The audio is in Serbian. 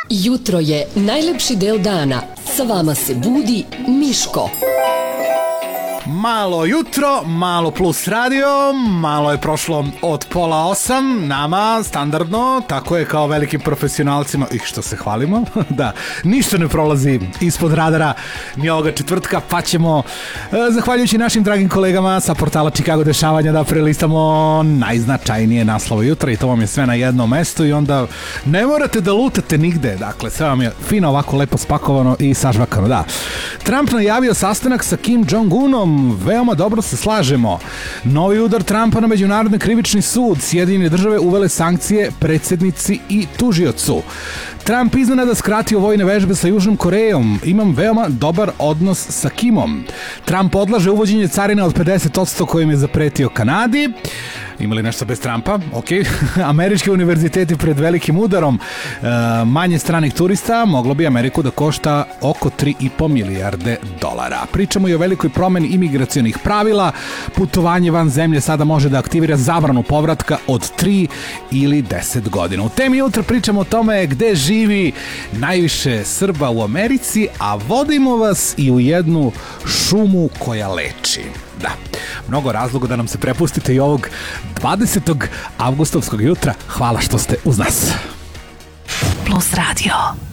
Jutro je najlepši deo dana. Sa vama se budi Miško. Malo jutro, malo plus radio, malo je prošlo od 7:30, nama standardno, tako je kao velikim profesionalcima, i što se hvalimo, da, ništa ne prolazi ispod radara ni ovoga četvrtka, pa ćemo, zahvaljujući našim dragim kolegama sa portala Chicago dešavanja, da prelistamo najznačajnije naslove jutra i to vam je sve na jednom mestu i onda ne morate da lutate nigde, dakle, sve vam je fino ovako lepo spakovano i sažvakano, da. Trump najavio sastanak sa Kim Jong-unom, veoma dobro se slažemo. Novi udar Trumpa na Međunarodni krivični sud. Sjedinjene države uvele sankcije predsjednici i tužiocu. Trump iznenada skratio vojne vežbe sa Južnom Korejom. Imam veoma dobar odnos sa Kimom. Trump odlaže uvođenje carine od 50% kojim je zapretio Kanadi. Imali nešto bez Trumpa? Ok. Američki univerziteti pred velikim udarom. Manje stranih turista moglo bi Ameriku da košta oko 3,5 milijarde dolara. Pričamo i o velikoj promeni imigracionih pravila. Putovanje van zemlje sada može da aktivira zabranu povratka od 3 ili 10 godina. U temi jutra pričamo o tome gde živi najviše Srba u Americi, a vodimo vas i u jednu šumu koja leči. Da, mnogo razloga da nam se prepustite i ovog 20. avgustovskog jutra. Hvala što ste uz nas. Plus radio.